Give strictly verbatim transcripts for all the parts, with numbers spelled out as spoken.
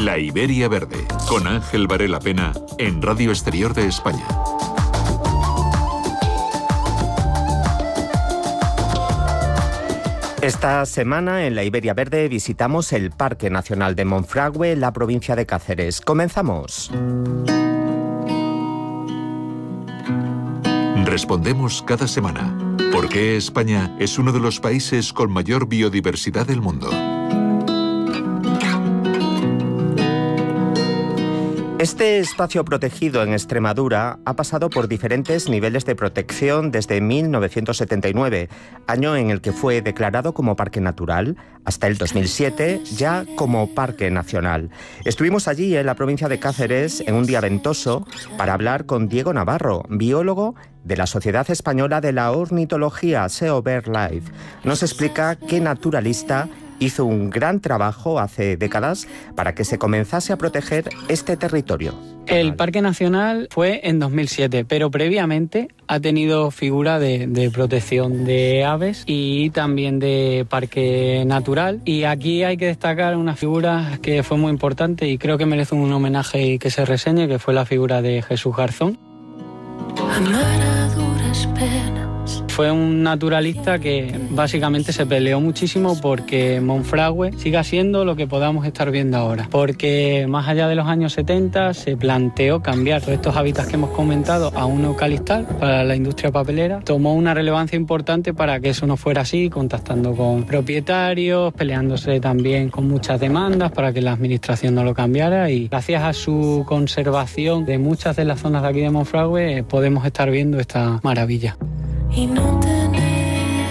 La Iberia Verde, con Ángel Varela Pena, en Radio Exterior de España. Esta semana en la Iberia Verde visitamos el Parque Nacional de Monfragüe, en la provincia de Cáceres. Comenzamos. Respondemos cada semana por qué España es uno de los países con mayor biodiversidad del mundo. Este espacio protegido en Extremadura ha pasado por diferentes niveles de protección desde mil novecientos setenta y nueve, año en el que fue declarado como parque natural, hasta el dos mil siete ya como parque nacional. Estuvimos allí en la provincia de Cáceres en un día ventoso para hablar con Diego Navarro, biólogo de la Sociedad Española de la Ornitología, SEO BirdLife. Nos explica qué naturalista hizo un gran trabajo hace décadas para que se comenzase a proteger este territorio. El Parque Nacional fue en dos mil siete, pero previamente ha tenido figura de, de protección de aves y también de parque natural. Y aquí hay que destacar una figura que fue muy importante y creo que merece un homenaje y que se reseñe, que fue la figura de Jesús Garzón. Amar a duras penas. Fue un naturalista que básicamente se peleó muchísimo porque Monfragüe siga siendo lo que podamos estar viendo ahora. Porque más allá de los años setenta se planteó cambiar todos estos hábitats que hemos comentado a un eucaliptal para la industria papelera. Tomó una relevancia importante para que eso no fuera así, contactando con propietarios, peleándose también con muchas demandas para que la administración no lo cambiara, y gracias a su conservación de muchas de las zonas de aquí de Monfragüe podemos estar viendo esta maravilla. Y no tener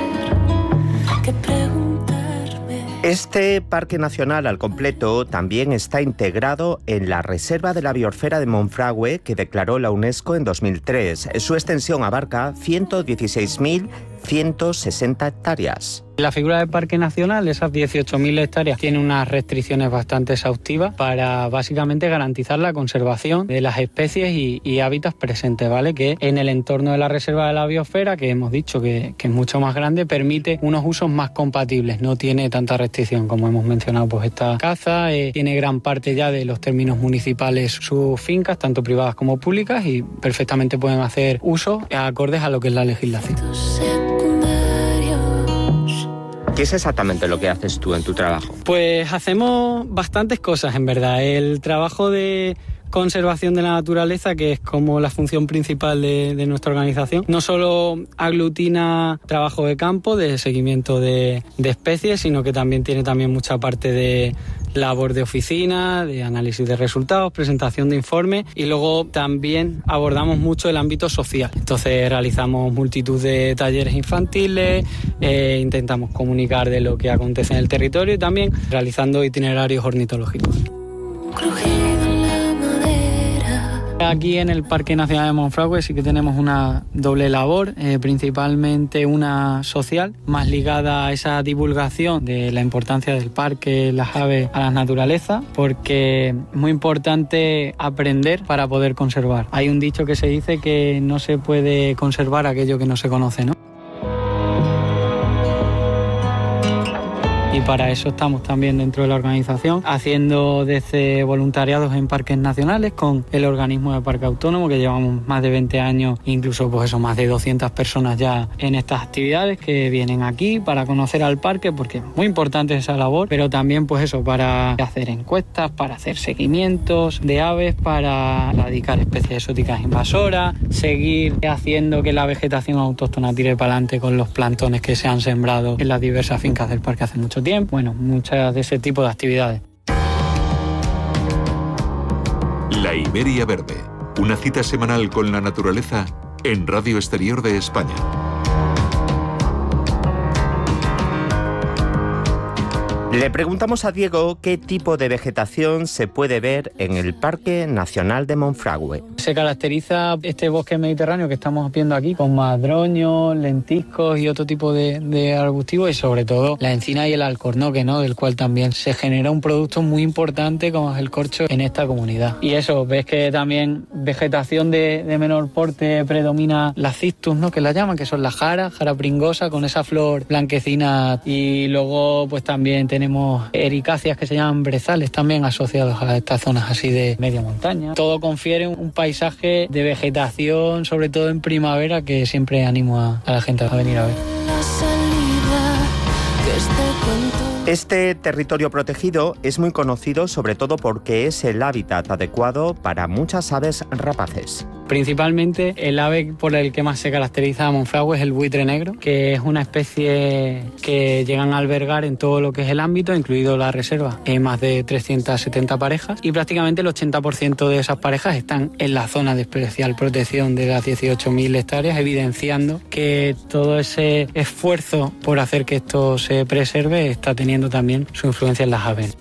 que preguntarme. Este parque nacional al completo también está integrado en la Reserva de la Biosfera de Monfragüe, que declaró la UNESCO en dos mil tres. Su extensión abarca ciento dieciséis mil ciento sesenta hectáreas. La figura del Parque Nacional, esas dieciocho mil hectáreas, tiene unas restricciones bastante exhaustivas para básicamente garantizar la conservación de las especies y, y hábitats presentes, ¿vale? Que en el entorno de la Reserva de la Biosfera, que hemos dicho que, que es mucho más grande, permite unos usos más compatibles, no tiene tanta restricción como hemos mencionado. Pues esta caza eh, tiene gran parte ya de los términos municipales sus fincas, tanto privadas como públicas, y perfectamente pueden hacer usos acordes a lo que es la legislación. ¿Qué es exactamente lo que haces tú en tu trabajo? Pues hacemos bastantes cosas, en verdad. El trabajo de conservación de la naturaleza, que es como la función principal de, de nuestra organización, no solo aglutina trabajo de campo, de seguimiento de, de especies, sino que también tiene también mucha parte de labor de oficina, de análisis de resultados, presentación de informes, y luego también abordamos mucho el ámbito social. Entonces realizamos multitud de talleres infantiles, eh, intentamos comunicar de lo que acontece en el territorio y también realizando itinerarios ornitológicos. Aquí en el Parque Nacional de Monfragüe sí que tenemos una doble labor, eh, principalmente una social, más ligada a esa divulgación de la importancia del parque, las aves, a la naturaleza, porque es muy importante aprender para poder conservar. Hay un dicho que se dice que no se puede conservar aquello que no se conoce, ¿no? Y para eso estamos también dentro de la organización, haciendo desde voluntariados en parques nacionales con el organismo de Parque Autónomo, que llevamos más de veinte años, incluso pues eso, más de doscientas personas ya en estas actividades que vienen aquí para conocer al parque, porque es muy importante esa labor, pero también pues eso, para hacer encuestas, para hacer seguimientos de aves, para erradicar especies exóticas invasoras, seguir haciendo que la vegetación autóctona tire para adelante con los plantones que se han sembrado en las diversas fincas del parque hace mucho tiempo. Bueno, muchas de ese tipo de actividades. La Iberia Verde, una cita semanal con la naturaleza en Radio Exterior de España. Le preguntamos a Diego qué tipo de vegetación se puede ver en el Parque Nacional de Monfragüe. Se caracteriza este bosque mediterráneo que estamos viendo aquí con madroños, lentiscos y otro tipo de, de arbustivos, y sobre todo la encina y el alcornoque, ¿no? Del cual también se genera un producto muy importante como es el corcho en esta comunidad. Y eso, ves que también vegetación de, de menor porte predomina la cistus, ¿no? Que la llaman, que son la jara, jara pringosa con esa flor blanquecina, y luego pues también tenemos tenemos ericáceas que se llaman brezales también asociados a estas zonas así de media montaña. Todo confiere un paisaje de vegetación, sobre todo en primavera, que siempre animo a, a la gente a venir a ver. Este territorio protegido es muy conocido sobre todo porque es el hábitat adecuado para muchas aves rapaces. Principalmente el ave por el que más se caracteriza a Monfragüe es el buitre negro, que es una especie que llegan a albergar en todo lo que es el ámbito, incluido la reserva, en más de trescientas setenta parejas, y prácticamente el ochenta por ciento de esas parejas están en la zona de especial protección de las dieciocho mil hectáreas, evidenciando que todo ese esfuerzo por hacer que esto se preserve está teniendo también su influencia en las aves.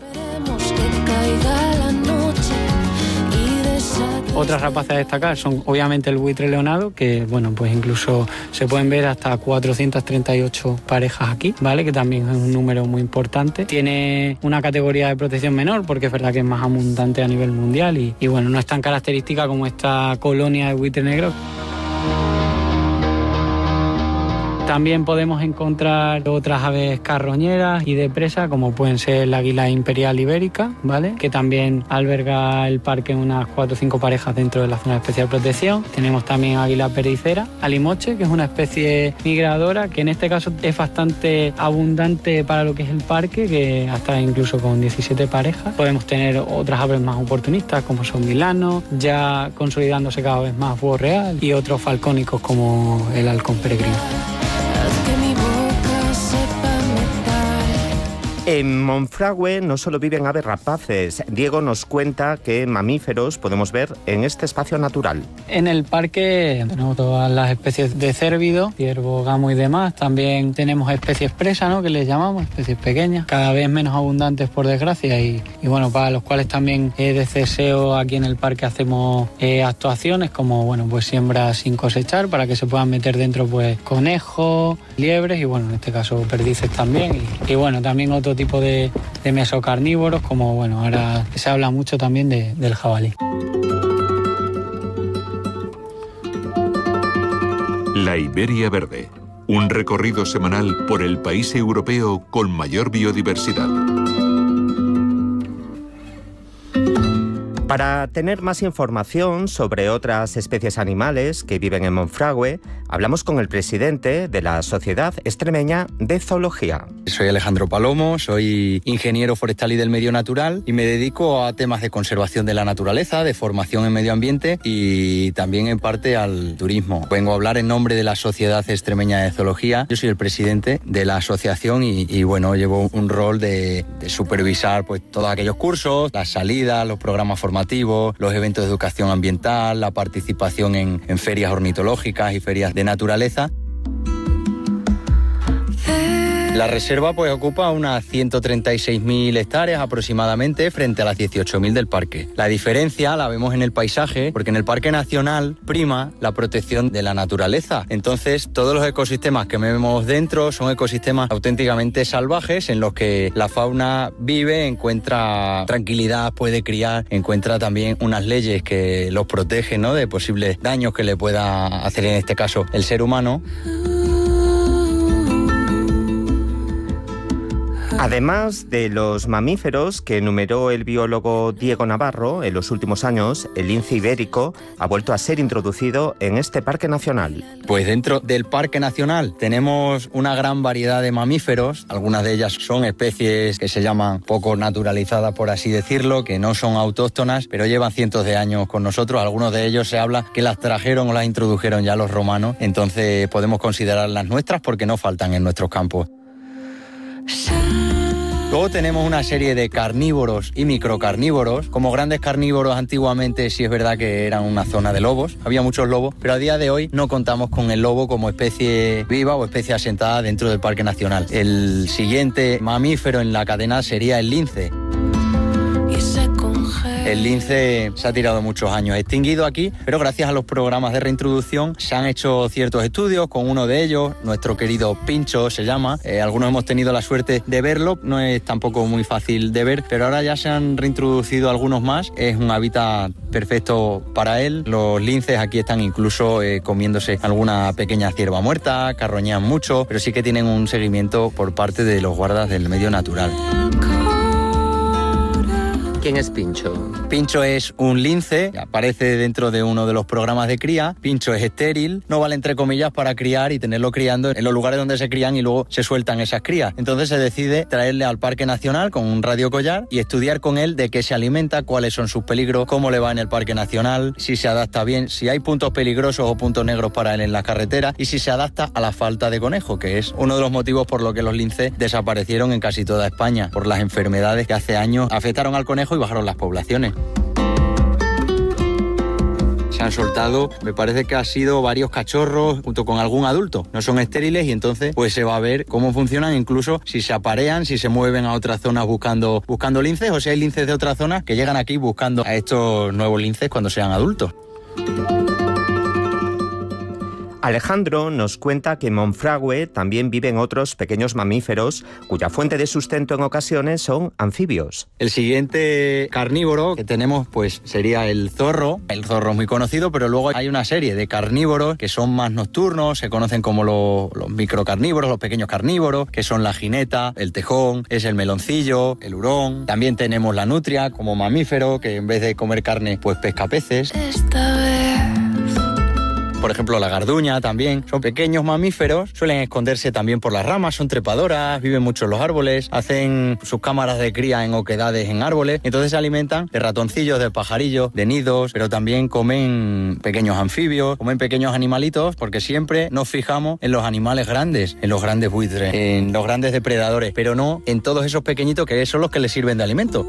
Otras rapaces a destacar son obviamente el buitre leonado, que bueno, pues incluso se pueden ver hasta cuatrocientas treinta y ocho parejas aquí, ¿vale? Que también es un número muy importante. Tiene una categoría de protección menor porque es verdad que es más abundante a nivel mundial y, y bueno, no es tan característica como esta colonia de buitre negro. También podemos encontrar otras aves carroñeras y de presa, como pueden ser el águila imperial ibérica, ¿vale? Que también alberga el parque unas cuatro o cinco parejas dentro de la zona de especial protección. Tenemos también águila pericera, alimoche, que es una especie migradora, que en este caso es bastante abundante para lo que es el parque, que hasta incluso con diecisiete parejas. Podemos tener otras aves más oportunistas, como son milanos, ya consolidándose cada vez más búho real, y otros falcónicos como el halcón peregrino. En Monfragüe no solo viven aves rapaces. Diego nos cuenta qué mamíferos podemos ver en este espacio natural. En el parque tenemos todas las especies de cérvido, ciervo, gamo y demás. También tenemos especies presa, ¿no?, que les llamamos, especies pequeñas, cada vez menos abundantes por desgracia, y, y bueno, para los cuales también eh, de ceseo aquí en el parque hacemos eh, actuaciones como, bueno, pues siembra sin cosechar para que se puedan meter dentro pues conejos, liebres y bueno, en este caso perdices también, y, y bueno, también otro tipo de, de mesocarnívoros, como bueno, ahora se habla mucho también de, del jabalí. La Iberia Verde, un recorrido semanal por el país europeo con mayor biodiversidad. Para tener más información sobre otras especies animales que viven en Monfragüe, hablamos con el presidente de la Sociedad Extremeña de Zoología. Soy Alejandro Palomo, soy ingeniero forestal y del medio natural y me dedico a temas de conservación de la naturaleza, de formación en medio ambiente y también en parte al turismo. Vengo a hablar en nombre de la Sociedad Extremeña de Zoología. Yo soy el presidente de la asociación y, y bueno, llevo un rol de, de supervisar pues todos aquellos cursos, las salidas, los programas formativos, los eventos de educación ambiental, la participación en, en ferias ornitológicas y ferias de naturaleza. La reserva pues ocupa unas ciento treinta y seis mil hectáreas aproximadamente frente a las dieciocho mil del parque. La diferencia la vemos en el paisaje, porque en el Parque Nacional prima la protección de la naturaleza. Entonces, todos los ecosistemas que vemos dentro son ecosistemas auténticamente salvajes en los que la fauna vive, encuentra tranquilidad, puede criar, encuentra también unas leyes que los protegen, ¿no?, de posibles daños que le pueda hacer en este caso el ser humano. Además de los mamíferos que enumeró el biólogo Diego Navarro, en los últimos años el lince ibérico ha vuelto a ser introducido en este parque nacional. Pues dentro del parque nacional tenemos una gran variedad de mamíferos. Algunas de ellas son especies que se llaman poco naturalizadas, por así decirlo, que no son autóctonas, pero llevan cientos de años con nosotros. Algunos de ellos se habla que las trajeron o las introdujeron ya los romanos, entonces podemos considerarlas nuestras porque no faltan en nuestros campos. Luego tenemos una serie de carnívoros y microcarnívoros. Como grandes carnívoros antiguamente sí es verdad que eran una zona de lobos, había muchos lobos, pero a día de hoy no contamos con el lobo como especie viva o especie asentada dentro del Parque Nacional. El siguiente mamífero en la cadena sería el lince. El lince se ha tirado muchos años extinguido aquí, pero gracias a los programas de reintroducción se han hecho ciertos estudios con uno de ellos, nuestro querido Pincho se llama. Eh, algunos hemos tenido la suerte de verlo, no es tampoco muy fácil de ver, pero ahora ya se han reintroducido algunos más. Es un hábitat perfecto para él. Los linces aquí están incluso eh, comiéndose alguna pequeña cierva muerta, carroñean mucho, pero sí que tienen un seguimiento por parte de los guardas del medio natural. ¿Quién es Pincho? Pincho es un lince, aparece dentro de uno de los programas de cría. Pincho es estéril, no vale entre comillas para criar y tenerlo criando en los lugares donde se crían y luego se sueltan esas crías. Entonces se decide traerle al Parque Nacional con un radiocollar y estudiar con él de qué se alimenta, cuáles son sus peligros, cómo le va en el Parque Nacional, si se adapta bien, si hay puntos peligrosos o puntos negros para él en la carretera y si se adapta a la falta de conejo, que es uno de los motivos por los que los linces desaparecieron en casi toda España, por las enfermedades que hace años afectaron al conejo y bajaron las poblaciones. Se han soltado, me parece que ha sido varios cachorros junto con algún adulto. No son estériles y entonces pues se va a ver cómo funcionan, incluso si se aparean, si se mueven a otras zonas buscando, buscando linces, o si hay linces de otras zonas que llegan aquí buscando a estos nuevos linces cuando sean adultos. Alejandro nos cuenta que en Monfragüe también viven otros pequeños mamíferos cuya fuente de sustento en ocasiones son anfibios. El siguiente carnívoro que tenemos pues sería el zorro. El zorro es muy conocido, pero luego hay una serie de carnívoros que son más nocturnos, se conocen como los, los microcarnívoros, los pequeños carnívoros, que son la jineta, el tejón, es el meloncillo, el hurón. También tenemos la nutria como mamífero, que en vez de comer carne pues pesca peces. Esta vez... Por ejemplo, la garduña también. Son pequeños mamíferos, suelen esconderse también por las ramas, son trepadoras, viven mucho en los árboles, hacen sus cámaras de cría en oquedades en árboles, entonces se alimentan de ratoncillos, de pajarillos, de nidos, pero también comen pequeños anfibios, comen pequeños animalitos, porque siempre nos fijamos en los animales grandes, en los grandes buitres, en los grandes depredadores, pero no en todos esos pequeñitos que son los que les sirven de alimento.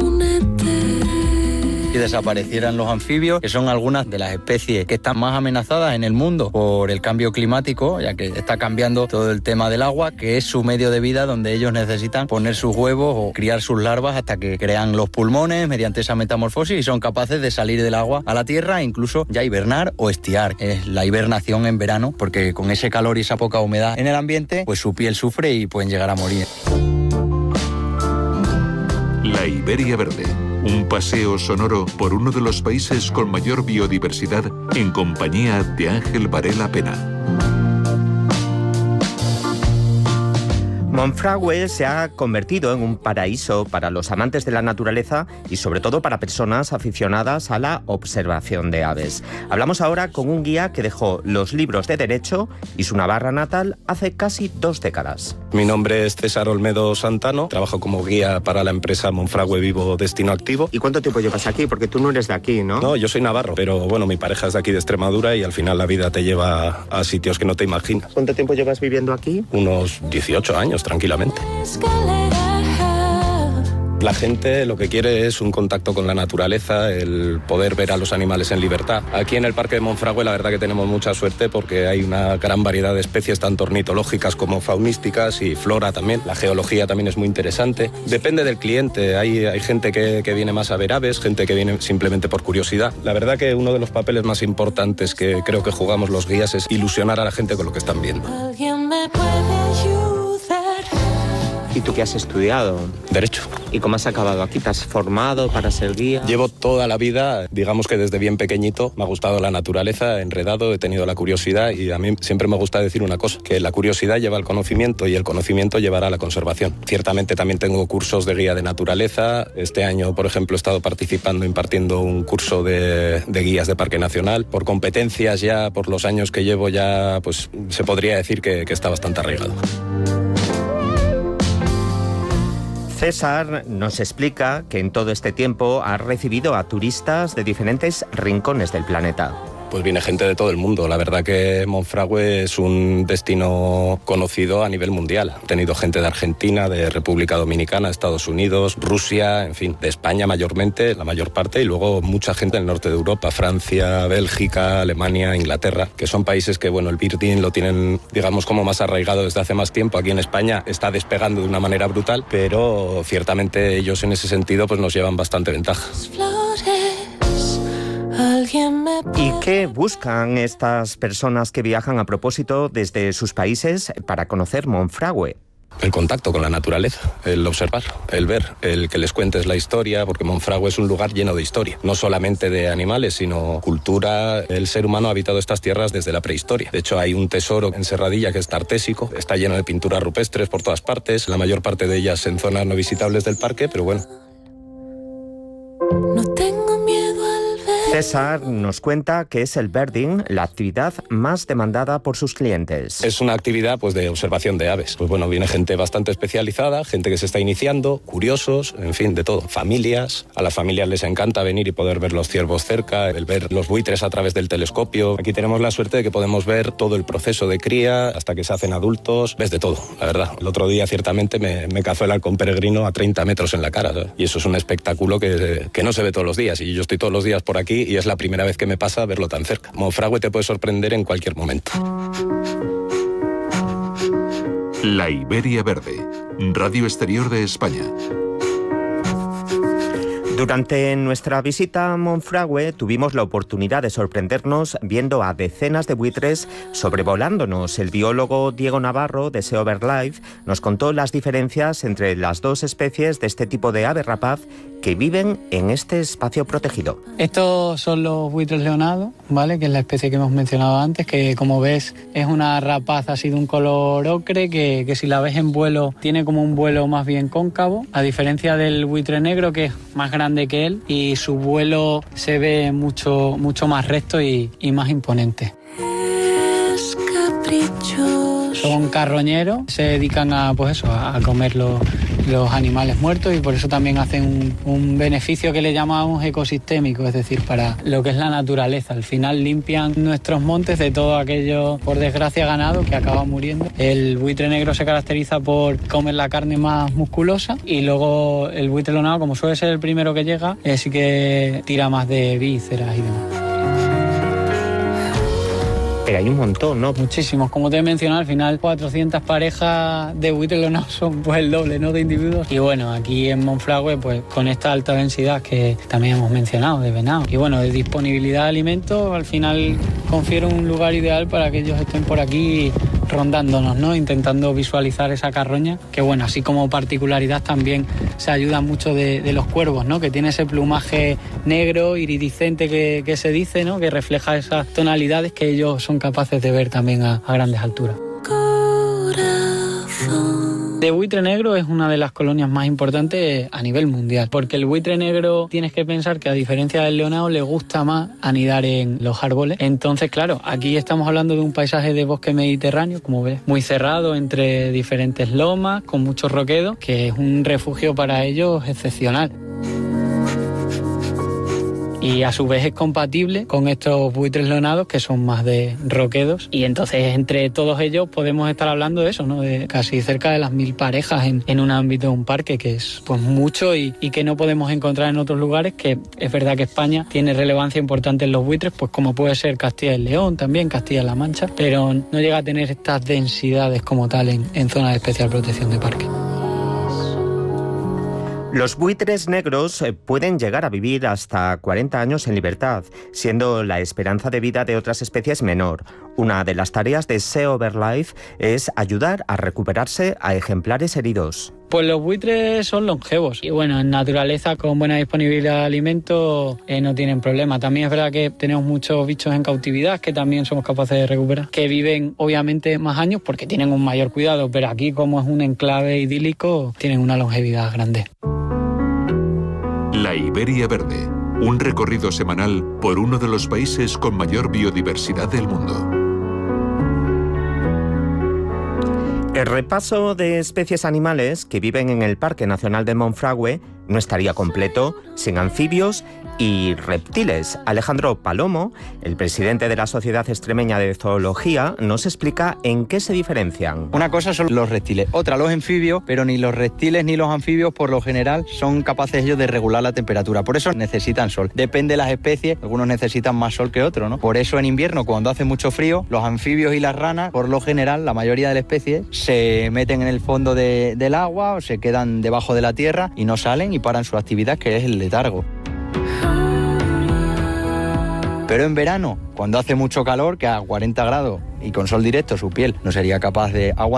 Si desaparecieran los anfibios, que son algunas de las especies que están más amenazadas en el mundo por el cambio climático, ya que está cambiando todo el tema del agua, que es su medio de vida donde ellos necesitan poner sus huevos o criar sus larvas hasta que crean los pulmones mediante esa metamorfosis y son capaces de salir del agua a la tierra e incluso ya hibernar o estiar. Es la hibernación en verano, porque con ese calor y esa poca humedad en el ambiente, pues su piel sufre y pueden llegar a morir. La Iberia Verde. Un paseo sonoro por uno de los países con mayor biodiversidad en compañía de Ángel Varela Pena. Monfragüe se ha convertido en un paraíso para los amantes de la naturaleza y sobre todo para personas aficionadas a la observación de aves. Hablamos ahora con un guía que dejó los libros de Derecho y su Navarra natal hace casi dos décadas. Mi nombre es César Olmedo Santano, trabajo como guía para la empresa Monfragüe Vivo Destino Activo. ¿Y cuánto tiempo llevas aquí? Porque tú no eres de aquí, ¿no? No, yo soy navarro, pero bueno, mi pareja es de aquí de Extremadura y al final la vida te lleva a sitios que no te imaginas. ¿Cuánto tiempo llevas viviendo aquí? Unos dieciocho años, tranquilamente. La gente lo que quiere es un contacto con la naturaleza, el poder ver a los animales en libertad. Aquí en el Parque de Monfragüe la verdad que tenemos mucha suerte porque hay una gran variedad de especies, tanto ornitológicas como faunísticas y flora también. La geología también es muy interesante. Depende del cliente, hay, hay gente que, que viene más a ver aves, gente que viene simplemente por curiosidad. La verdad que uno de los papeles más importantes que creo que jugamos los guías es ilusionar a la gente con lo que están viendo. ¿Alguien me puede ayudar? ¿Y tú qué has estudiado? Derecho. ¿Y cómo has acabado aquí? ¿Te has formado para ser guía? Llevo toda la vida, digamos que desde bien pequeñito, me ha gustado la naturaleza, he enredado, he tenido la curiosidad y a mí siempre me gusta decir una cosa, que la curiosidad lleva al conocimiento y el conocimiento llevará a la conservación. Ciertamente también tengo cursos de guía de naturaleza. Este año, por ejemplo, he estado participando, impartiendo un curso de, de guías de Parque Nacional. Por competencias ya, por los años que llevo ya, pues se podría decir que, que está bastante arraigado. César nos explica que en todo este tiempo ha recibido a turistas de diferentes rincones del planeta. Pues viene gente de todo el mundo. La verdad que Monfragüe es un destino conocido a nivel mundial. Ha tenido gente de Argentina, de República Dominicana, Estados Unidos, Rusia, en fin, de España mayormente, la mayor parte, y luego mucha gente del norte de Europa, Francia, Bélgica, Alemania, Inglaterra, que son países que, bueno, el birding lo tienen, digamos, como más arraigado desde hace más tiempo. Aquí en España está despegando de una manera brutal, pero ciertamente ellos en ese sentido pues nos llevan bastante ventaja. alguien me ¿Y qué buscan estas personas que viajan a propósito desde sus países para conocer Monfragüe? El contacto con la naturaleza, el observar, el ver, el que les cuentes la historia, porque Monfragüe es un lugar lleno de historia, no solamente de animales, sino cultura. El ser humano ha habitado estas tierras desde la prehistoria. De hecho, hay un tesoro en Serradilla que es tartésico, está lleno de pinturas rupestres por todas partes, la mayor parte de ellas en zonas no visitables del parque, pero bueno. No tengo miedo al ver. César nos cuenta que es el birding la actividad más demandada por sus clientes. Es una actividad pues de observación de aves. Pues bueno, viene gente bastante especializada, gente que se está iniciando, curiosos, en fin, de todo. Familias, a las familias les encanta venir y poder ver los ciervos cerca, el ver los buitres a través del telescopio. Aquí tenemos la suerte de que podemos ver todo el proceso de cría hasta que se hacen adultos. Ves de todo, la verdad. El otro día ciertamente me, me cazó el halcón peregrino a treinta metros en la cara, ¿sabes? Y eso es un espectáculo que, que no se ve todos los días. Y yo estoy todos los días por aquí y es la primera vez que me pasa verlo tan cerca. Monfragüe te puede sorprender en cualquier momento. La Iberia Verde, Radio Exterior de España. Durante nuestra visita a Monfragüe tuvimos la oportunidad de sorprendernos viendo a decenas de buitres sobrevolándonos. El biólogo Diego Navarro de Sea BirdLife nos contó las diferencias entre las dos especies de este tipo de ave rapaz que viven en este espacio protegido. Estos son los buitres leonados, ¿vale? Que es la especie que hemos mencionado antes, que como ves es una rapaz así de un color ocre, que, que si la ves en vuelo tiene como un vuelo más bien cóncavo, a diferencia del buitre negro, que es más grande que él, y su vuelo se ve mucho, mucho más recto y, y más imponente. Es caprichoso. Son carroñeros, se dedican a, pues eso, a comer los, los animales muertos, y por eso también hacen un, un beneficio que le llamamos ecosistémico, es decir, para lo que es la naturaleza. Al final limpian nuestros montes de todo aquello, por desgracia, ganado que acaba muriendo. El buitre negro se caracteriza por comer la carne más musculosa, y luego el buitre leonado, como suele ser el primero que llega, eh, sí que tira más de vísceras y demás. Pero hay un montón, ¿no? Muchísimos. Como te he mencionado, al final cuatrocientas parejas de buitres leonados son pues el doble, ¿no?, de individuos. Y bueno, aquí en Monfragüe, pues con esta alta densidad que también hemos mencionado de venado, y bueno, de disponibilidad de alimentos, al final confiere un lugar ideal para que ellos estén por aquí rondándonos, ¿no?, intentando visualizar esa carroña, que bueno, así como particularidad también se ayuda mucho de, de los cuervos, ¿no?, que tiene ese plumaje negro, iridiscente que, que se dice, ¿no?, que refleja esas tonalidades que ellos son capaces de ver también a, a grandes alturas. El buitre negro es una de las colonias más importantes a nivel mundial, porque el buitre negro, tienes que pensar que a diferencia del leonado le gusta más anidar en los árboles. Entonces, claro, aquí estamos hablando de un paisaje de bosque mediterráneo, como ves, muy cerrado entre diferentes lomas, con muchos roquedos, que es un refugio para ellos excepcional. Y a su vez es compatible con estos buitres leonados, que son más de roquedos, y entonces entre todos ellos podemos estar hablando de eso, ¿no?, de casi cerca de las mil parejas en, en un ámbito de un parque, que es pues mucho y, y que no podemos encontrar en otros lugares. Que es verdad que España tiene relevancia importante en los buitres, pues como puede ser Castilla y León, también Castilla-La Mancha, pero no llega a tener estas densidades como tal en, en zonas de especial protección de parque. Los buitres negros pueden llegar a vivir hasta cuarenta años en libertad, siendo la esperanza de vida de otras especies menor. Una de las tareas de Sea BirdLife es ayudar a recuperarse a ejemplares heridos. Pues los buitres son longevos y bueno, en naturaleza con buena disponibilidad de alimentos eh, no tienen problema. También es verdad que tenemos muchos bichos en cautividad que también somos capaces de recuperar, que viven obviamente más años porque tienen un mayor cuidado, pero aquí, como es un enclave idílico, tienen una longevidad grande. La Iberia Verde, un recorrido semanal por uno de los países con mayor biodiversidad del mundo. El repaso de especies animales que viven en el Parque Nacional de Monfragüe no estaría completo sin anfibios y reptiles. Alejandro Palomo, el presidente de la Sociedad Extremeña de Zoología, nos explica en qué se diferencian. Una cosa son los reptiles, otra los anfibios, pero ni los reptiles ni los anfibios por lo general son capaces ellos de regular la temperatura, por eso necesitan sol. Depende de las especies, algunos necesitan más sol que otros, ¿no? Por eso en invierno, cuando hace mucho frío, los anfibios y las ranas, por lo general, la mayoría de las especies, se meten en el fondo de, del agua o se quedan debajo de la tierra y no salen y paran su actividad, que es el letargo. Pero en verano, cuando hace mucho calor, que a cuarenta grados y con sol directo su piel no sería capaz de aguantar,